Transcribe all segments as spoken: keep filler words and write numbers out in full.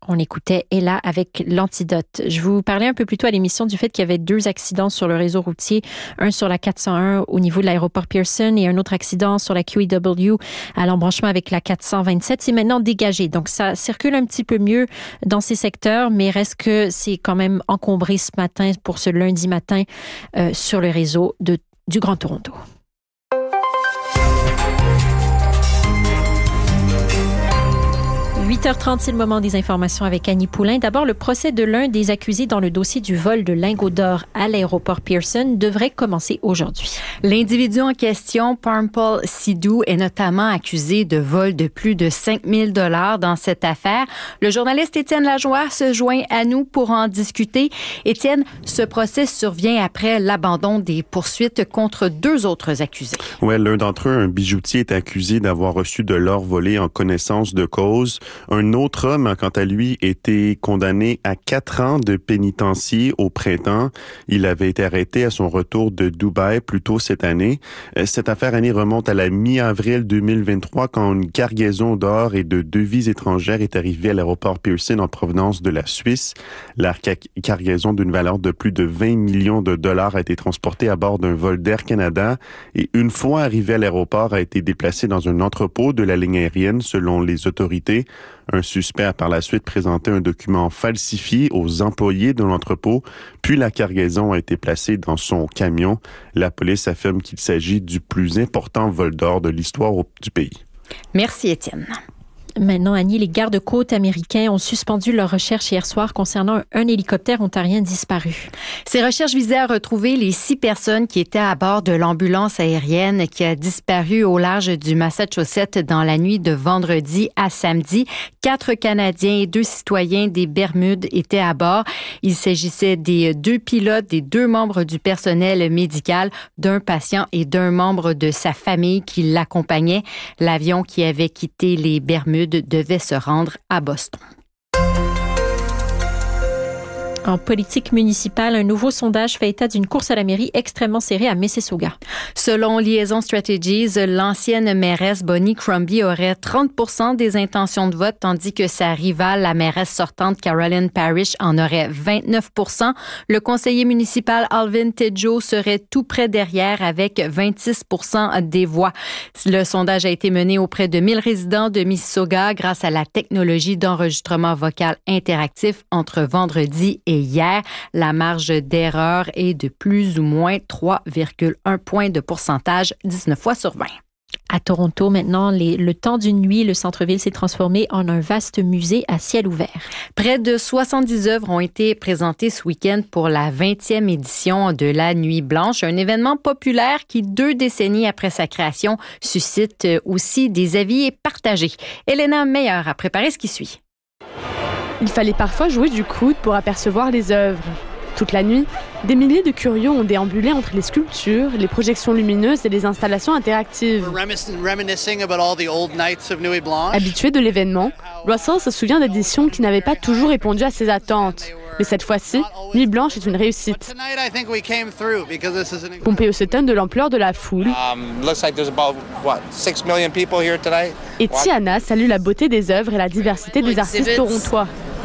On écoutait Ella avec l'antidote. Je vous parlais un peu plus tôt à l'émission du fait qu'il y avait deux accidents sur le réseau routier, un sur la quatre cent un au niveau de l'aéroport Pearson et un autre accident sur la Q E W à l'embranchement avec la quatre cent vingt-sept. C'est maintenant dégagé, donc ça circule un petit peu mieux dans ces secteurs, mais reste que c'est quand même encombré ce matin, pour ce lundi matin, euh, sur le réseau de, du Grand Toronto. huit heures trente, c'est le moment des informations avec Annie Poulain. D'abord, le procès de l'un des accusés dans le dossier du vol de lingots d'or à l'aéroport Pearson devrait commencer aujourd'hui. L'individu en question, Parmpal Sidhu, est notamment accusé de vol de plus de cinq mille dollars dans cette affaire. Le journaliste Étienne Lajoie se joint à nous pour en discuter. Étienne, ce procès survient après l'abandon des poursuites contre deux autres accusés. Oui, l'un d'entre eux, un bijoutier, est accusé d'avoir reçu de l'or volé en connaissance de cause. Un autre homme a, quant à lui, été condamné à quatre ans de pénitencier au printemps. Il avait été arrêté à son retour de Dubaï plus tôt cette année. Cette affaire, Annie, remonte à la mi-avril deux mille vingt-trois quand une cargaison d'or et de devises étrangères est arrivée à l'aéroport Pearson en provenance de la Suisse. La car- cargaison d'une valeur de plus de vingt millions de dollars a été transportée à bord d'un vol d'Air Canada et une fois arrivée à l'aéroport a été déplacée dans un entrepôt de la ligne aérienne selon les autorités. Un suspect a par la suite présenté un document falsifié aux employés de l'entrepôt, puis la cargaison a été placée dans son camion. La police affirme qu'il s'agit du plus important vol d'or de l'histoire du pays. Merci, Étienne. Maintenant, Annie, les gardes-côtes américains ont suspendu leurs recherches hier soir concernant un, un hélicoptère ontarien disparu. Ces recherches visaient à retrouver les six personnes qui étaient à bord de l'ambulance aérienne qui a disparu au large du Massachusetts dans la nuit de vendredi à samedi. Quatre Canadiens et deux citoyens des Bermudes étaient à bord. Il s'agissait des deux pilotes, des deux membres du personnel médical, d'un patient et d'un membre de sa famille qui l'accompagnait. L'avion qui avait quitté les Bermudes devait se rendre à Boston. En politique municipale, un nouveau sondage fait état d'une course à la mairie extrêmement serrée à Mississauga. Selon Liaison Strategies, l'ancienne mairesse Bonnie Crombie aurait trente pour cent des intentions de vote, tandis que sa rivale, la mairesse sortante Caroline Parrish, en aurait vingt-neuf pour cent. Le conseiller municipal Alvin Tidjo serait tout près derrière avec vingt-six pour cent des voix. Le sondage a été mené auprès de mille résidents de Mississauga grâce à la technologie d'enregistrement vocal interactif entre vendredi et hier. La marge d'erreur est de plus ou moins trois virgule un points de pourcentage, dix-neuf fois sur vingt. À Toronto, maintenant, les, le temps d'une nuit, le centre-ville s'est transformé en un vaste musée à ciel ouvert. Près de soixante-dix œuvres ont été présentées ce week-end pour la vingtième édition de la Nuit Blanche, un événement populaire qui, deux décennies après sa création, suscite aussi des avis partagés. Elena Meyer a préparé ce qui suit. Il fallait parfois jouer du coude pour apercevoir les œuvres. Toute la nuit, des milliers de curieux ont déambulé entre les sculptures, les projections lumineuses et les installations interactives. Habitué de l'événement, Russell se souvient d'éditions qui n'avaient pas toujours répondu à ses attentes. Mais cette fois-ci, Nuit Blanche est une réussite. Pompeo s'étonne de l'ampleur de la foule. Et Tiana salue la beauté des œuvres et la diversité des artistes torontois.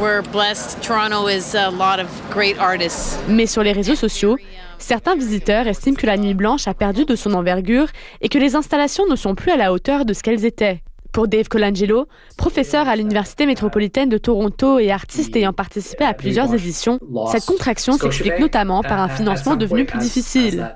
Mais sur les réseaux sociaux, certains visiteurs estiment que la Nuit Blanche a perdu de son envergure et que les installations ne sont plus à la hauteur de ce qu'elles étaient. Pour Dave Colangelo, professeur à l'Université métropolitaine de Toronto et artiste ayant participé à plusieurs éditions, cette contraction s'explique notamment par un financement devenu plus difficile.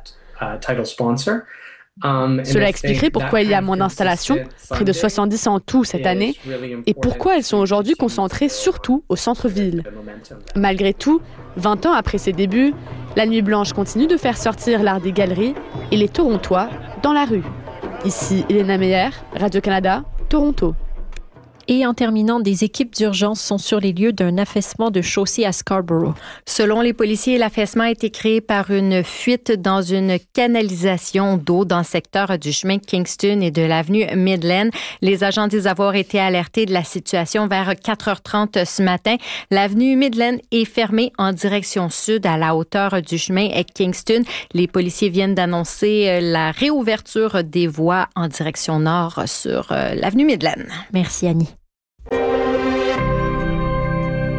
Cela expliquerait pourquoi il y a moins d'installations, près de soixante-dix en tout cette année, et pourquoi elles sont aujourd'hui concentrées surtout au centre-ville. Malgré tout, vingt ans après ses débuts, la Nuit Blanche continue de faire sortir l'art des galeries et les Torontois dans la rue. Ici Elena Meyer, Radio-Canada, Toronto. Et en terminant, des équipes d'urgence sont sur les lieux d'un affaissement de chaussée à Scarborough. Selon les policiers, l'affaissement a été créé par une fuite dans une canalisation d'eau dans le secteur du chemin Kingston et de l'avenue Midland. Les agents disent avoir été alertés de la situation vers quatre heures trente ce matin. L'avenue Midland est fermée en direction sud à la hauteur du chemin Kingston. Les policiers viennent d'annoncer la réouverture des voies en direction nord sur l'avenue Midland. Merci Annie.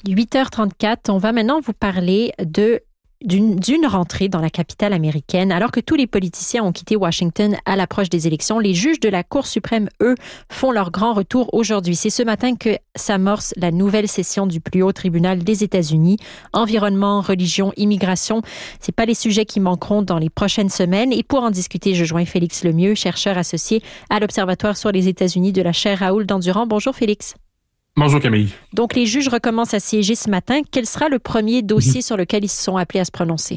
huit heures trente-quatre, on va maintenant vous parler de D'une, d'une rentrée dans la capitale américaine. Alors que tous les politiciens ont quitté Washington à l'approche des élections, les juges de la Cour suprême, eux, font leur grand retour aujourd'hui. C'est ce matin que s'amorce la nouvelle session du plus haut tribunal des États-Unis. Environnement, religion, immigration, c'est pas les sujets qui manqueront dans les prochaines semaines. Et pour en discuter, je joins Félix Lemieux, chercheur associé à l'Observatoire sur les États-Unis de la chaire Raoul Dandurand. Bonjour Félix. Bonjour Camille. Donc, les juges recommencent à siéger ce matin. Quel sera le premier dossier mmh. sur lequel ils se sont appelés à se prononcer?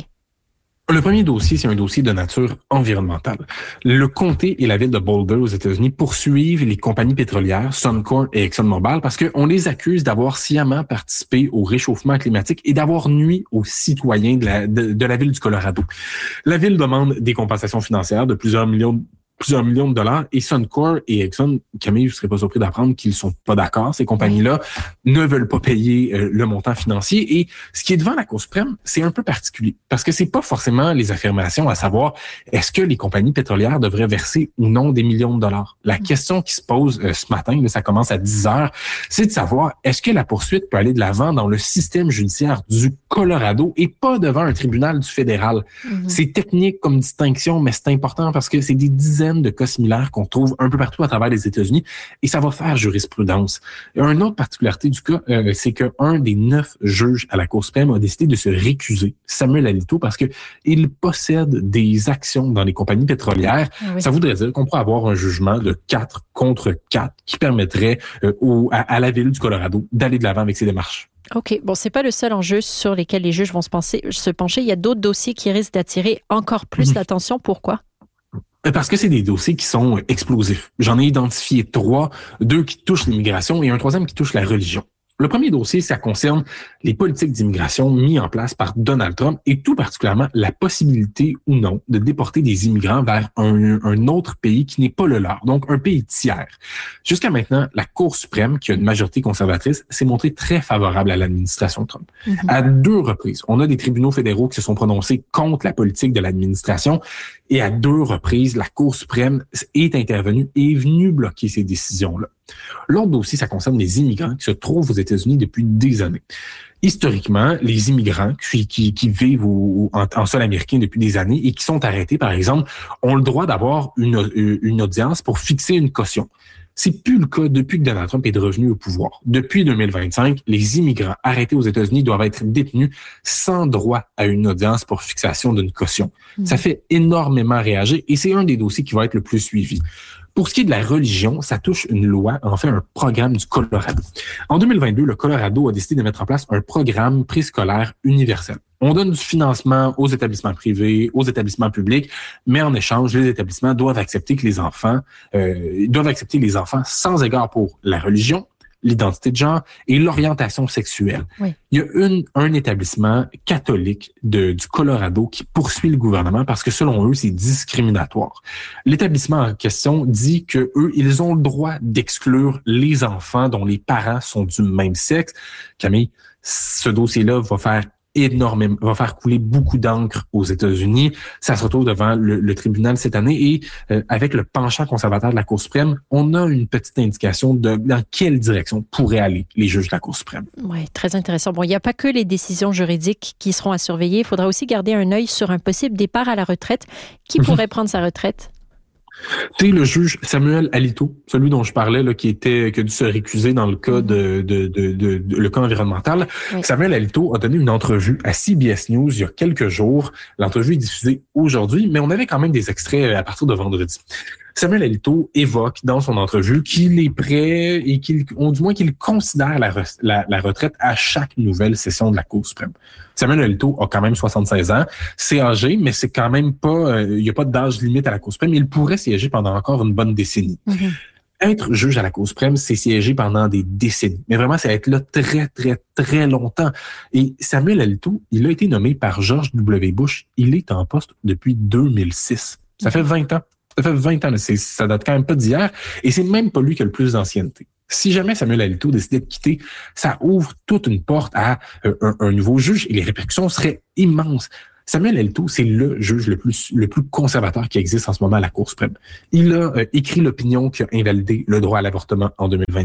Le premier dossier, c'est un dossier de nature environnementale. Le comté et la ville de Boulder aux États-Unis poursuivent les compagnies pétrolières Suncor et ExxonMobil parce qu'on les accuse d'avoir sciemment participé au réchauffement climatique et d'avoir nui aux citoyens de la, de, de la ville du Colorado. La ville demande des compensations financières de plusieurs millions plusieurs millions de dollars, et Suncor et Exxon, Camille, je ne serais pas surpris d'apprendre qu'ils sont pas d'accord. Ces compagnies-là ne veulent pas payer euh, le montant financier. Et ce qui est devant la Cour suprême, c'est un peu particulier, parce que c'est pas forcément les affirmations à savoir est-ce que les compagnies pétrolières devraient verser ou non des millions de dollars. La question qui se pose euh, ce matin, là, ça commence à dix heures, c'est de savoir est-ce que la poursuite peut aller de l'avant dans le système judiciaire du Colorado et pas devant un tribunal du fédéral. Mm-hmm. C'est technique comme distinction, mais c'est important parce que c'est des dizaines de cas similaires qu'on trouve un peu partout à travers les États-Unis et ça va faire jurisprudence. Une autre particularité du cas, euh, c'est qu'un des neuf juges à la Cour suprême a décidé de se récuser, Samuel Alito, parce que il possède des actions dans les compagnies pétrolières. Oui. Ça voudrait dire qu'on pourrait avoir un jugement de quatre contre quatre qui permettrait euh, au, à, à la ville du Colorado d'aller de l'avant avec ses démarches. OK. Bon, c'est pas le seul enjeu sur lesquels les juges vont se, penser, se pencher. Il y a d'autres dossiers qui risquent d'attirer encore plus mmh. l'attention. Pourquoi? Parce que c'est des dossiers qui sont explosifs. J'en ai identifié trois, deux qui touchent l'immigration et un troisième qui touche la religion. Le premier dossier, ça concerne les politiques d'immigration mises en place par Donald Trump et tout particulièrement la possibilité ou non de déporter des immigrants vers un, un autre pays qui n'est pas le leur, donc un pays tiers. Jusqu'à maintenant, la Cour suprême, qui a une majorité conservatrice, s'est montrée très favorable à l'administration Trump. Mm-hmm. À deux reprises, on a des tribunaux fédéraux qui se sont prononcés contre la politique de l'administration et à deux reprises, la Cour suprême est intervenue et est venue bloquer ces décisions-là. L'autre dossier, ça concerne les immigrants qui se trouvent aux États-Unis depuis des années. Historiquement, les immigrants qui, qui, qui vivent au, en, en sol américain depuis des années et qui sont arrêtés, par exemple, ont le droit d'avoir une, une audience pour fixer une caution. C'est plus le cas depuis que Donald Trump est revenu au pouvoir. Depuis deux mille vingt-cinq, les immigrants arrêtés aux États-Unis doivent être détenus sans droit à une audience pour fixation d'une caution. Mmh. Ça fait énormément réagir et c'est un des dossiers qui va être le plus suivi. Pour ce qui est de la religion, ça touche une loi, en fait un programme du Colorado. En deux mille vingt-deux, le Colorado a décidé de mettre en place un programme préscolaire universel. On donne du financement aux établissements privés, aux établissements publics, mais en échange, les établissements doivent accepter que les enfants euh, doivent accepter les enfants sans égard pour la religion, l'identité de genre et l'orientation sexuelle. Oui. Il y a une, un établissement catholique de, du Colorado qui poursuit le gouvernement parce que selon eux, c'est discriminatoire. L'établissement en question dit que eux, ils ont le droit d'exclure les enfants dont les parents sont du même sexe. Camille, ce dossier-là va faire énormément, va faire couler beaucoup d'encre aux États-Unis. Ça se retrouve devant le, le tribunal cette année et euh, avec le penchant conservateur de la Cour suprême, on a une petite indication de dans quelle direction pourraient aller les juges de la Cour suprême. Oui, très intéressant. Bon, il n'y a pas que les décisions juridiques qui seront à surveiller. Il faudra aussi garder un œil sur un possible départ à la retraite. Qui pourrait prendre sa retraite? Tu sais, le juge Samuel Alito, celui dont je parlais, là, qui était, qui a dû se récuser dans le cas de, de, de, de, de le cas environnemental. Oui. Samuel Alito a donné une entrevue à C B S News il y a quelques jours. L'entrevue est diffusée aujourd'hui, mais on avait quand même des extraits à partir de vendredi. Samuel Alito évoque dans son entrevue qu'il est prêt et qu'il, ou du moins qu'il considère la, la, la retraite à chaque nouvelle session de la Cour suprême. Samuel Alito a quand même soixante-seize ans, c'est âgé, mais c'est quand même pas, il euh, n'y a pas d'âge limite à la Cour suprême. Il pourrait siéger pendant encore une bonne décennie. Mm-hmm. Être juge à la Cour suprême, c'est siéger pendant des décennies. Mais vraiment, c'est être là très, très, très longtemps. Et Samuel Alito, il a été nommé par George W. Bush. Il est en poste depuis deux mille six. Ça fait vingt ans. Ça fait vingt ans, c'est, ça date quand même pas d'hier, et c'est même pas lui qui a le plus d'ancienneté. Si jamais Samuel Alito décidait de quitter, ça ouvre toute une porte à euh, un, un nouveau juge et les répercussions seraient immenses. Samuel Alito, c'est le juge le plus le plus conservateur qui existe en ce moment à la Cour suprême. Il a euh, écrit l'opinion qui a invalidé le droit à l'avortement en deux mille vingt-deux.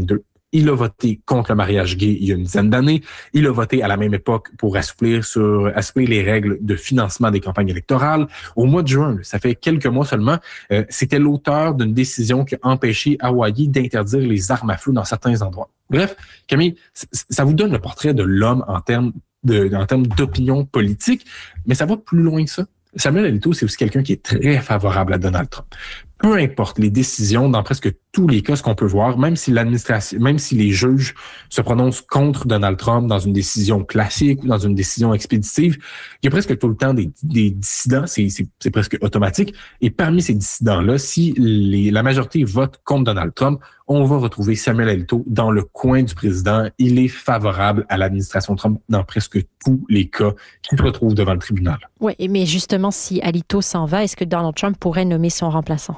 Il a voté contre le mariage gay il y a une dizaine d'années. Il a voté à la même époque pour assouplir sur assouplir les règles de financement des campagnes électorales. Au mois de juin, ça fait quelques mois seulement, euh, c'était l'auteur d'une décision qui a empêché Hawaii d'interdire les armes à feu dans certains endroits. Bref, Camille, ça vous donne le portrait de l'homme en termes de, en termes d'opinion politique, mais ça va plus loin que ça. Samuel Alito, c'est aussi quelqu'un qui est très favorable à Donald Trump. Peu importe les décisions, dans presque tous les cas, ce qu'on peut voir, même si l'administration, même si les juges se prononcent contre Donald Trump dans une décision classique ou dans une décision expéditive, il y a presque tout le temps des, des dissidents, c'est, c'est, c'est presque automatique. Et parmi ces dissidents-là, si les, la majorité vote contre Donald Trump, on va retrouver Samuel Alito dans le coin du président. Il est favorable à l'administration Trump dans presque tous les cas qui se retrouvent devant le tribunal. Oui, mais justement, si Alito s'en va, est-ce que Donald Trump pourrait nommer son remplaçant?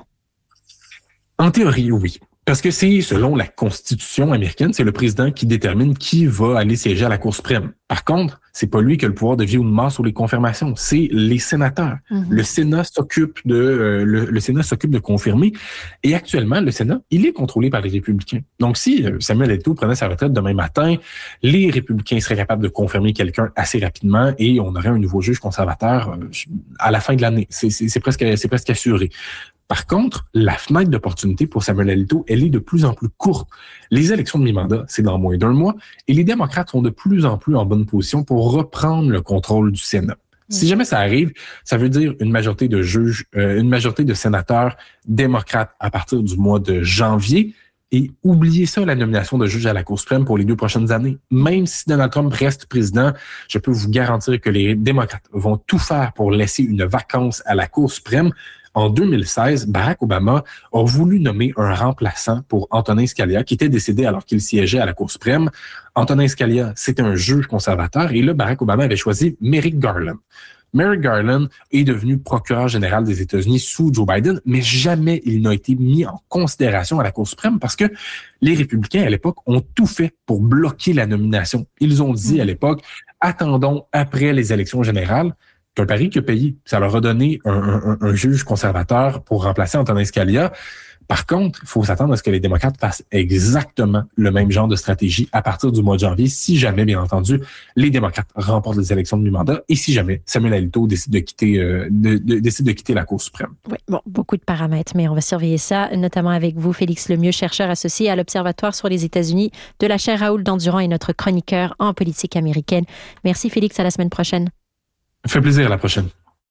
En théorie, oui. Parce que c'est, selon la Constitution américaine, c'est le président qui détermine qui va aller siéger à la Cour suprême. Par contre, c'est pas lui qui a le pouvoir de vie ou de mort sur les confirmations, c'est les sénateurs. Mm-hmm. Le Sénat s'occupe de euh, le, le Sénat s'occupe de confirmer. Et actuellement, le Sénat, il est contrôlé par les républicains. Donc, si Samuel Alito prenait sa retraite demain matin, les républicains seraient capables de confirmer quelqu'un assez rapidement et on aurait un nouveau juge conservateur euh, à la fin de l'année. C'est, c'est, c'est presque c'est presque assuré. Par contre, la fenêtre d'opportunité pour Samuel Alito, elle est de plus en plus courte. Les élections de mi-mandat, c'est dans moins d'un mois, et les démocrates sont de plus en plus en bonne position pour reprendre le contrôle du Sénat. Si jamais ça arrive, ça veut dire une majorité de juges, euh, une majorité de sénateurs démocrates à partir du mois de janvier. Et oubliez ça, la nomination de juge à la Cour suprême pour les deux prochaines années. Même si Donald Trump reste président, je peux vous garantir que les démocrates vont tout faire pour laisser une vacance à la Cour suprême. En deux mille seize, Barack Obama a voulu nommer un remplaçant pour Antonin Scalia, qui était décédé alors qu'il siégeait à la Cour suprême. Antonin Scalia, c'était un juge conservateur, et là, Barack Obama avait choisi Merrick Garland. Merrick Garland est devenu procureur général des États-Unis sous Joe Biden, mais jamais il n'a été mis en considération à la Cour suprême parce que les républicains, à l'époque, ont tout fait pour bloquer la nomination. Ils ont dit à l'époque, attendons après les élections générales. C'est un pari qui a payé. Ça leur a donné un, un, un juge conservateur pour remplacer Antonin Scalia. Par contre, il faut s'attendre à ce que les démocrates fassent exactement le même genre de stratégie à partir du mois de janvier, si jamais, bien entendu, les démocrates remportent les élections de mi-mandat et si jamais Samuel Alito décide de quitter, euh, de, de, décide de quitter la Cour suprême. Oui, bon, beaucoup de paramètres, mais on va surveiller ça, notamment avec vous, Félix Lemieux, chercheur associé à l'Observatoire sur les États-Unis de la chaire Raoul Dandurand et notre chroniqueur en politique américaine. Merci Félix, à la semaine prochaine. Ça fait plaisir, à la prochaine.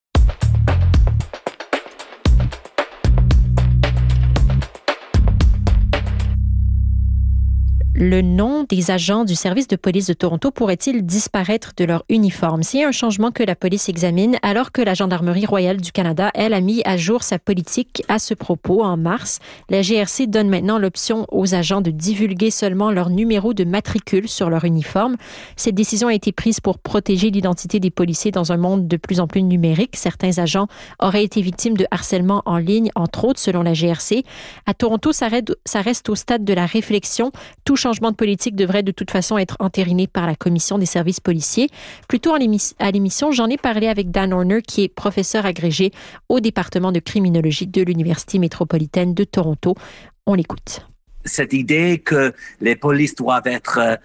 Le nom des agents du service de police de Toronto pourrait-il disparaître de leur uniforme? C'est un changement que la police examine alors que la Gendarmerie royale du Canada, elle, a mis à jour sa politique à ce propos en mars. La G R C donne maintenant l'option aux agents de divulguer seulement leur numéro de matricule sur leur uniforme. Cette décision a été prise pour protéger l'identité des policiers dans un monde de plus en plus numérique. Certains agents auraient été victimes de harcèlement en ligne, entre autres, selon la G R C. À Toronto, ça reste, ça reste au stade de la réflexion. Tout changement de politique devrait de toute façon être entériné par la Commission des services policiers. Plus tôt à l'émission, j'en ai parlé avec Dan Horner, qui est professeur agrégé au département de criminologie de l'Université métropolitaine de Toronto. On l'écoute. Cette idée que les polices doivent être euh,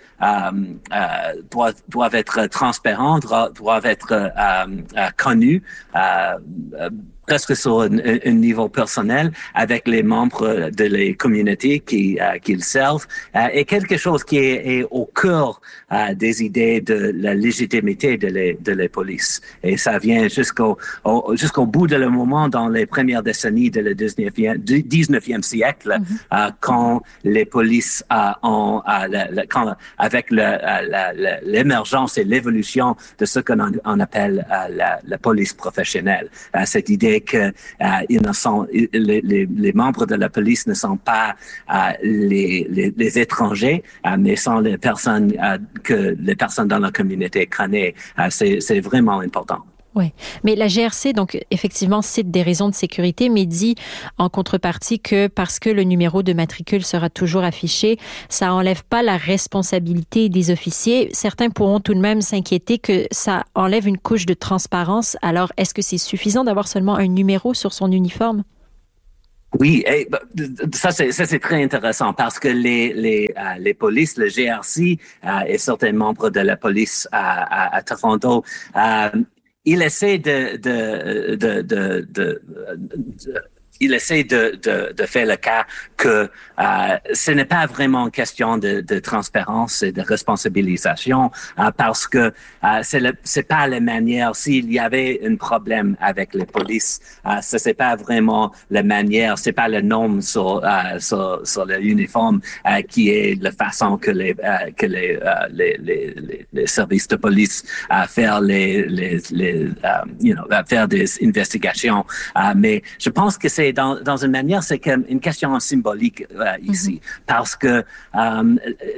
euh, doivent, doivent être transparentes, doivent être euh, euh, connues, euh, euh, presque sur un, un niveau personnel avec les membres de les communautés qui euh, qu'ils servent euh, est quelque chose qui est, est au cœur euh, des idées de la légitimité de les de les polices, et ça vient jusqu'au au, jusqu'au bout de le moment dans les premières décennies de le dix-neuvième siècle, mm-hmm. euh, quand les polices euh, ont euh, le, le, quand avec le, euh, la, la, l'émergence et l'évolution de ce qu'on on appelle euh, la, la police professionnelle, euh, cette idée que euh, ils ne sont, les, les, les membres de la police ne sont pas euh, les, les, les étrangers, euh, mais sont les personnes euh, que les personnes dans la communauté connaissent. Euh, c'est, c'est vraiment important. Oui, mais la G R C, donc, effectivement, cite des raisons de sécurité, mais dit en contrepartie que parce que le numéro de matricule sera toujours affiché, ça enlève pas la responsabilité des officiers. Certains pourront tout de même s'inquiéter que ça enlève une couche de transparence. Alors, est-ce que c'est suffisant d'avoir seulement un numéro sur son uniforme? Oui, et, ça c'est ça c'est très intéressant parce que les les euh, les polices, le G R C euh, et certains membres de la police à, à, à Toronto, euh, ils essaient de de de de, de, de il essaie de, de, de faire le cas que euh, ce n'est pas vraiment une question de, de transparence et de responsabilisation euh, parce que euh, c'est le, c'est pas la manière. S'il y avait un problème avec les polices, euh, ce c'est pas vraiment la manière, c'est pas le nom sur euh, sur, sur l'uniforme euh, qui est la façon que les euh, que les, euh, les, les les les services de police euh, faire les les les euh, you know faire des investigations. Euh, mais je pense que c'est Dans, dans une manière, c'est comme une question symbolique euh, ici, mm-hmm. parce que euh,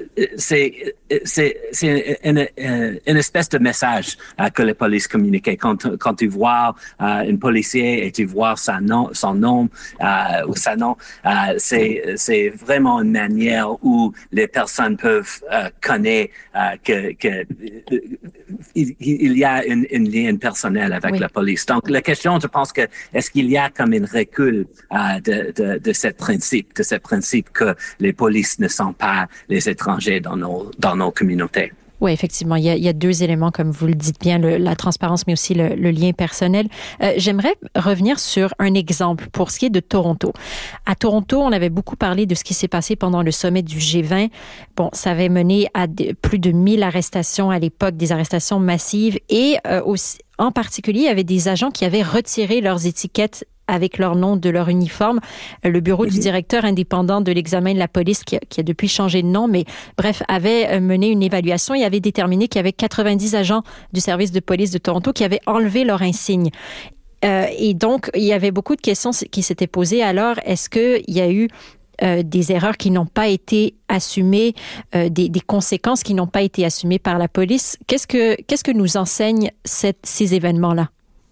c'est c'est c'est une, une espèce de message euh, que les polices communiquent. Quand quand tu vois euh, un policier et tu vois son nom, son nom euh, ou sa nom, euh, c'est c'est vraiment une manière où les personnes peuvent euh, connaître euh, que que euh, il, il y a une, une lien personnel avec oui. la police. Donc la question, je pense que est-ce qu'il y a comme un recul Euh, de, de, de ce principe, de ce principe que les polices ne sont pas les étrangers dans nos, dans nos communautés. Oui, effectivement, il y, a, il y a deux éléments, comme vous le dites bien, le, la transparence, mais aussi le, le lien personnel. Euh, j'aimerais revenir sur un exemple pour ce qui est de Toronto. À Toronto, on avait beaucoup parlé de ce qui s'est passé pendant le sommet du G vingt. Bon, ça avait mené à de, plus de mille arrestations à l'époque, des arrestations massives, et euh, aussi, en particulier, il y avait des agents qui avaient retiré leurs étiquettes avec leur nom de leur uniforme. Le bureau du directeur indépendant de l'examen de la police, qui a, qui a depuis changé de nom, mais bref, avait mené une évaluation et avait déterminé qu'il y avait quatre-vingt-dix agents du service de police de Toronto qui avaient enlevé leur insigne. Euh, et donc, il y avait beaucoup de questions qui s'étaient posées. Alors, est-ce qu'il y a eu euh, des erreurs qui n'ont pas été assumées, euh, des, des conséquences qui n'ont pas été assumées par la police? Qu'est-ce que, qu'est-ce que nous enseignent cette, ces événements-là?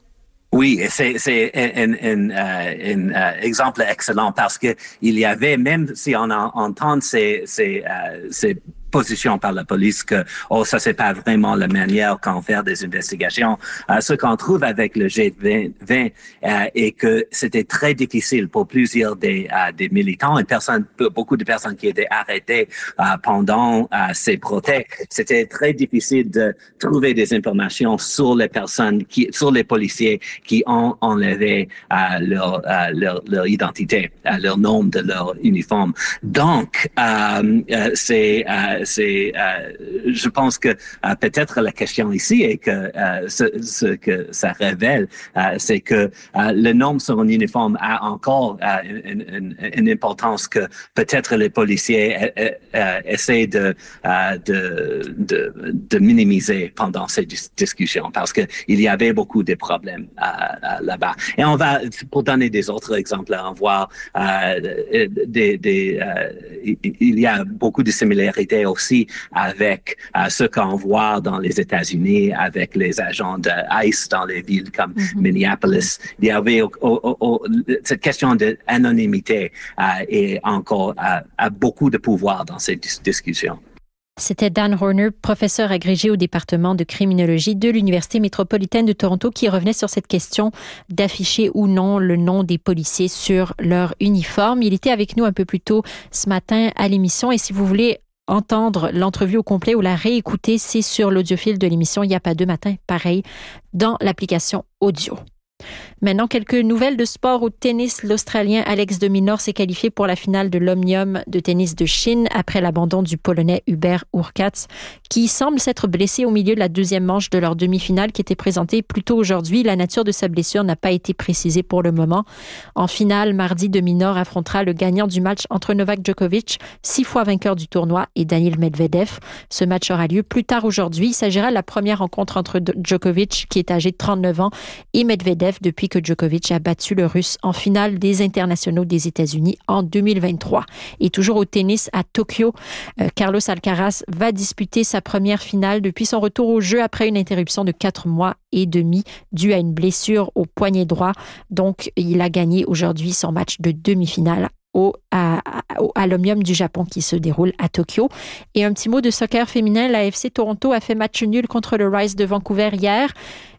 Oui, c'est c'est un, un, un, un exemple excellent parce que il y avait, même si on entend ces ces ces position par la police que oh ça c'est pas vraiment la manière qu'on fait des investigations. Euh, ce qu'on trouve avec le G vingt euh, est que c'était très difficile pour plusieurs des euh, des militants et personnes, beaucoup de personnes qui étaient arrêtées euh, pendant euh, ces protestes. C'était très difficile de trouver des informations sur les personnes qui, sur les policiers qui ont enlevé euh, leur, euh, leur leur identité, euh, leur nom de leur uniforme. Donc euh, euh, c'est euh, c'est, euh, je pense que euh, peut-être la question ici est que euh, ce, ce que ça révèle, euh, c'est que euh, le nom sur un uniforme a encore euh, une, une, une importance que peut-être les policiers euh, euh, essaient de, euh, de, de, de minimiser pendant ces dis- discussions parce que il y avait beaucoup de problèmes euh, euh, là-bas. Et on va, pour donner des autres exemples, on voit euh, des, des euh, il y a beaucoup de similarités aussi avec euh, ce qu'on voit dans les États-Unis avec les agents de ICE dans les villes comme mm-hmm. Minneapolis. Il y avait oh, oh, oh, cette question d'anonymité euh, et encore euh, a beaucoup de pouvoir dans ces dis- discussions. C'était Dan Horner, professeur agrégé au département de criminologie de l'Université métropolitaine de Toronto, qui revenait sur cette question d'afficher ou non le nom des policiers sur leur uniforme. Il était avec nous un peu plus tôt ce matin à l'émission et si vous voulez entendre l'entrevue au complet ou la réécouter, c'est sur l'audiophile de l'émission Il n'y a pas deux matins, pareil, dans l'application audio. Maintenant, quelques nouvelles de sport au tennis. L'Australien Alex de Minaur s'est qualifié pour la finale de l'Omnium de tennis de Chine après l'abandon du Polonais Hubert Hurkacz, qui semble s'être blessé au milieu de la deuxième manche de leur demi-finale qui était présentée plus tôt aujourd'hui. La nature de sa blessure n'a pas été précisée pour le moment. En finale, mardi, de Minaur affrontera le gagnant du match entre Novak Djokovic, six fois vainqueur du tournoi, et Daniil Medvedev. Ce match aura lieu plus tard aujourd'hui. Il s'agira de la première rencontre entre Djokovic, qui est âgé de trente-neuf ans, et Medvedev depuis que Djokovic a battu le Russe en finale des internationaux des États-Unis en deux mille vingt-trois. Et toujours au tennis à Tokyo, euh, Carlos Alcaraz va disputer sa première finale depuis son retour au jeu après une interruption de quatre mois et demi due à une blessure au poignet droit. Donc, il a gagné aujourd'hui son match de demi-finale Au, à, à l'Omnium du Japon qui se déroule à Tokyo. Et un petit mot de soccer féminin, la F C Toronto a fait match nul contre le Rice de Vancouver hier.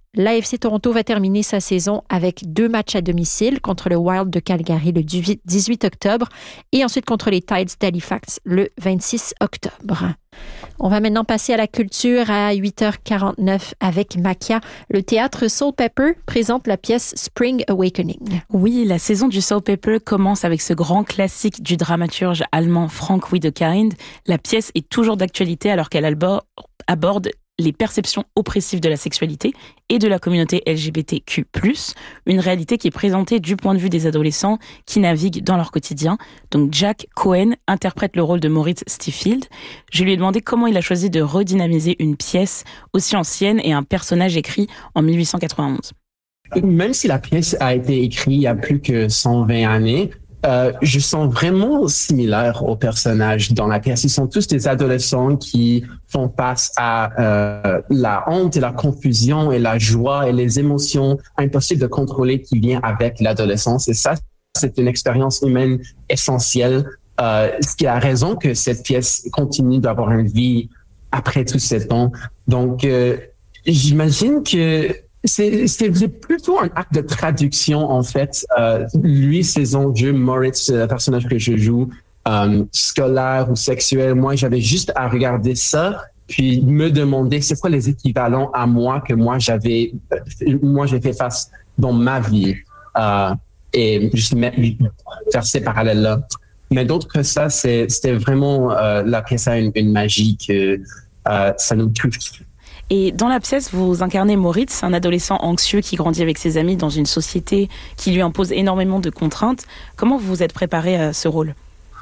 l'A F C Toronto va terminer sa saison avec deux matchs à domicile contre le Wild de Calgary le dix-huit octobre et ensuite contre les Tides d'Halifax le vingt-six octobre. On va maintenant passer à la culture à huit heures quarante-neuf avec Makia. Le théâtre Soul Pepper présente la pièce Spring Awakening. Oui, la saison du Soul Pepper commence avec ce grand classique du dramaturge allemand Frank Wedekind. La pièce est toujours d'actualité alors qu'elle aborde les perceptions oppressives de la sexualité et de la communauté L G B T Q plus, une réalité qui est présentée du point de vue des adolescents qui naviguent dans leur quotidien. Donc Jack Cohen interprète le rôle de Moritz Stiefeld. Je lui ai demandé comment il a choisi de redynamiser une pièce aussi ancienne et un personnage écrit en mille huit cent quatre-vingt-onze. Même si la pièce a été écrite il y a plus que cent vingt années, Euh, je sens vraiment similaire aux personnages dans la pièce. Ils sont tous des adolescents qui font face à euh, la honte et la confusion et la joie et les émotions impossibles de contrôler qui vient avec l'adolescence. Et ça, c'est une expérience humaine essentielle. Euh, ce qui a raison que cette pièce continue d'avoir une vie après tous ces temps. Donc, euh, j'imagine que C'est, c'est plutôt un acte de traduction, en fait. Euh, lui, ses enjeux, Moritz, le personnage que je joue, euh, scolaire ou sexuel, moi, j'avais juste à regarder ça, puis me demander c'est quoi les équivalents à moi que moi, j'avais, euh, moi, j'ai fait face dans ma vie. Euh, et juste mettre, faire ces parallèles-là. Mais d'autre que ça, c'est, c'était vraiment, euh, la pièce a une, une magie que euh, ça nous touche. Et dans la pièce, vous incarnez Moritz, un adolescent anxieux qui grandit avec ses amis dans une société qui lui impose énormément de contraintes. Comment vous vous êtes préparé à ce rôle ?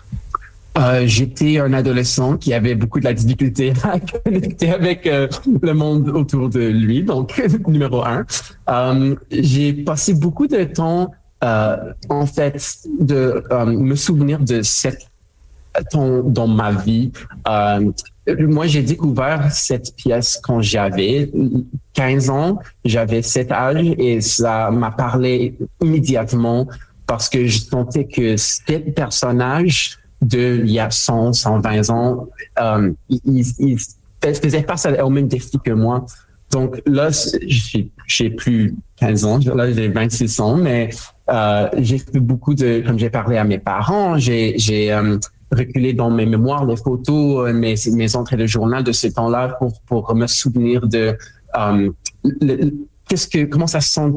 Euh, j'étais un adolescent qui avait beaucoup de la difficulté à connecter avec euh, le monde autour de lui, donc numéro un. Euh, j'ai passé beaucoup de temps, euh, en fait, de euh, me souvenir de cette temps dans ma vie. Euh, Moi, j'ai découvert cette pièce quand j'avais quinze ans. J'avais cet âge et ça m'a parlé immédiatement parce que je sentais que ces personnages de il y a cent, cent vingt ans, euh, ils, ils faisaient face au même défi que moi. Donc là, j'ai, j'ai plus quinze ans, là j'ai vingt-six ans, mais euh, j'ai fait beaucoup de, comme j'ai parlé à mes parents, j'ai, j'ai euh, reculer dans mes mémoires, les photos, mes, mes entrées de journal de ce temps-là pour, pour me souvenir de euh, le, qu'est-ce que, comment ça sent,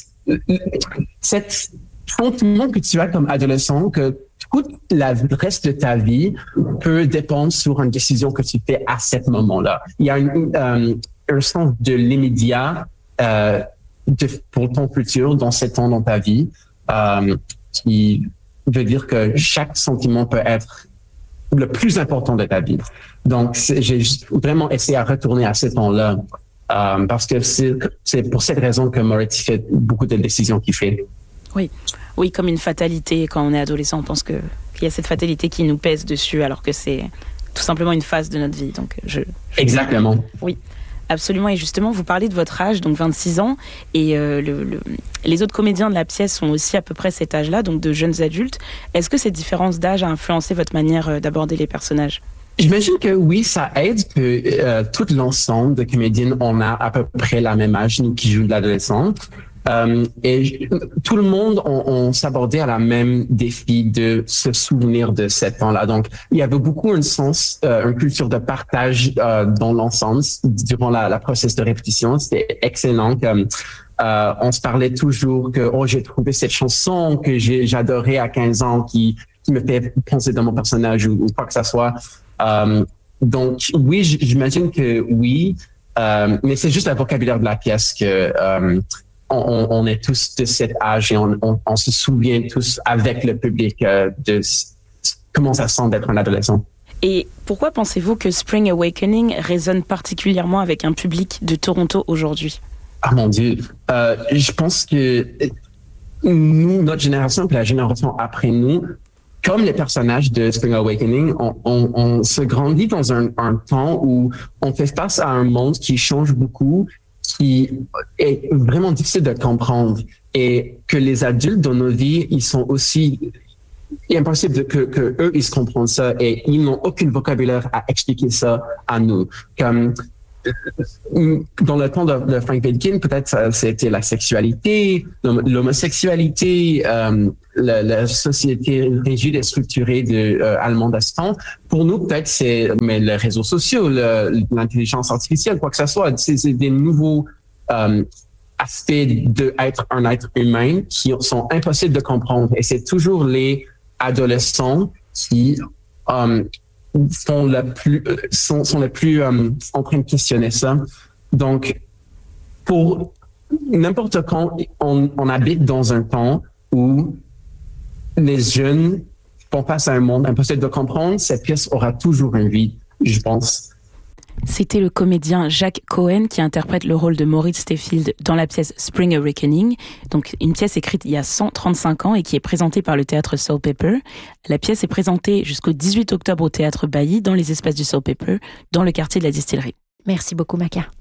cet sentiment que tu as comme adolescent, que tout la, le reste de ta vie peut dépendre sur une décision que tu fais à ce moment-là. Il y a une, euh, un sens de l'immédiat euh, de, pour ton futur dans ces temps dans ta vie euh, qui veut dire que chaque sentiment peut être le plus important de ta vie. Donc, j'ai vraiment essayé à retourner à ce temps-là euh, parce que c'est, c'est pour cette raison que Moritz fait beaucoup de décisions qu'il fait. Oui, oui, comme une fatalité. Quand on est adolescent, on pense que, qu'il y a cette fatalité qui nous pèse dessus alors que c'est tout simplement une phase de notre vie. Donc, je, je... Exactement. Oui. Absolument, et justement, vous parlez de votre âge, donc vingt-six ans, et euh, le, le, les autres comédiens de la pièce sont aussi à peu près cet âge-là, donc de jeunes adultes. Est-ce que cette différence d'âge a influencé votre manière d'aborder les personnages ? J'imagine que oui, ça aide que euh, tout l'ensemble de comédiennes, on a à peu près la même âge, nous qui jouons de l'adolescent. Euh, et tout le monde, on, on s'abordait à la même défi de se souvenir de ce temps-là. Donc, il y avait beaucoup un sens, euh, une culture de partage euh, dans l'ensemble durant la, la process de répétition. C'était excellent. Comme, euh, on se parlait toujours que oh, j'ai trouvé cette chanson que j'ai, j'adorais à quinze ans qui, qui me fait penser dans mon personnage ou, ou quoi que ce soit. Euh, donc, oui, j'imagine que oui, euh, mais c'est juste le vocabulaire de la pièce que... Euh, On, on est tous de cet âge et on, on, on se souvient tous avec le public euh, de comment ça sent d'être un adolescent. Et pourquoi pensez-vous que Spring Awakening résonne particulièrement avec un public de Toronto aujourd'hui ? Ah mon Dieu, euh, je pense que nous, notre génération, puis la génération après nous, comme les personnages de Spring Awakening, on, on, on se grandit dans un, un temps où on fait face à un monde qui change beaucoup, qui est vraiment difficile de comprendre et que les adultes dans nos vies, ils sont aussi, il est impossible de, que, que eux, ils se comprennent ça et ils n'ont aucun vocabulaire à expliquer ça à nous. Comme dans le temps de, de Frank Vedkin, peut-être ça, c'était la sexualité, l'homosexualité, euh, la, la société rigide et structurée de euh, allemande à ce temps. Pour nous, peut-être c'est mais les réseaux sociaux, le, l'intelligence artificielle, quoi que ce soit, c'est, c'est des nouveaux euh, aspects d'être un être humain qui sont impossibles de comprendre. Et c'est toujours les adolescents qui euh, sont le plus sont, sont le plus euh, en train de questionner ça. Donc, pour n'importe quand, on, on habite dans un temps où les jeunes font face à un monde impossible de comprendre. Cette pièce aura toujours un vide, je pense. C'était le comédien Jacques Cohen qui interprète le rôle de Maurice Stayfield dans la pièce Spring Awakening, donc une pièce écrite il y a cent trente-cinq ans et qui est présentée par le théâtre Soul Paper. La pièce est présentée jusqu'au dix-huit octobre au théâtre Bailly dans les espaces du Soul Paper, dans le quartier de la Distillerie. Merci beaucoup, Maca.